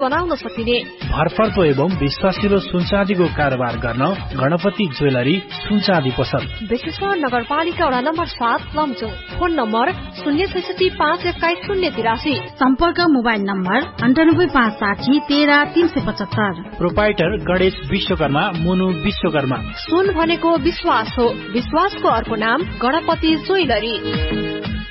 बनाउन सकिने भरपर्दो एवं विश्वासिलो सुनचाँदीको कारोबार गर्न गणपति ज्वेलरी सुनचाँदी पसल विश्वेश्वर नगरपालिका वडा नम्बर 7 लमजुङ फोन नम्बर 066512083 सम्पर्क mobile number 9856130375 proprietor Ganesh Vishwakarma मुनु विश्वकर्मा सुन भनेको विश्वास हो विश्वासको अर्को नाम गणपति ज्वेलरी